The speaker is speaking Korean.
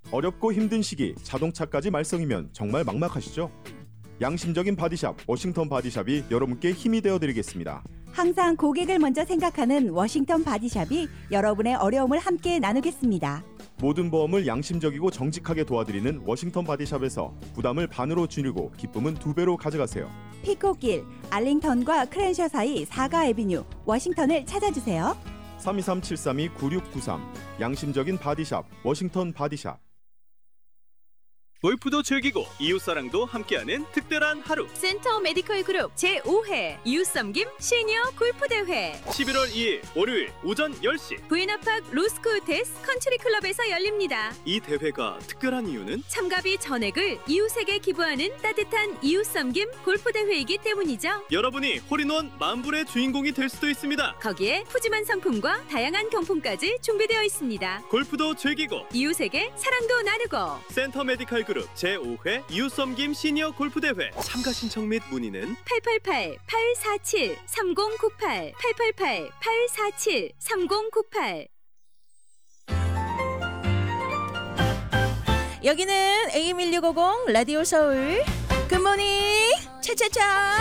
어렵고 힘든 시기 자동차까지 말썽이면 정말 막막하시죠? 양심적인 바디샵 워싱턴 바디샵이 여러분께 힘이 되어드리겠습니다. 항상 고객을 먼저 생각하는 워싱턴 바디샵이 여러분의 어려움을 함께 나누겠습니다. 모든 보험을 양심적이고 정직하게 도와드리는 워싱턴 바디샵에서 부담을 반으로 줄이고 기쁨은 2배로 가져가세요. 피코길, 알링턴과 크랜셔 사이 4가 애비뉴, 워싱턴을 찾아주세요. 323-732-9693 양심적인 바디샵 워싱턴 바디샵. 골프도 즐기고 이웃사랑도 함께하는 특별한 하루. 센터 메디컬 그룹 제5회 이웃섬김 시니어 골프대회 11월 2일 월요일 오전 10시 부에나팍 로스코테스 컨트리클럽에서 열립니다. 이 대회가 특별한 이유는 참가비 전액을 이웃에게 기부하는 따뜻한 이웃섬김 골프대회이기 때문이죠. 여러분이 홀인원 만불의 주인공이 될 수도 있습니다. 거기에 푸짐한 상품과 다양한 경품까지 준비되어 있습니다. 골프도 즐기고 이웃에게 사랑도 나누고 센터 메디컬 그룹 제5회 이웃섬김 시니어 골프대회 참가 신청 및 문의는 888-847-3098 888-847-3098. 여기는 AM1650 라디오 서울 굿모닝 차차차.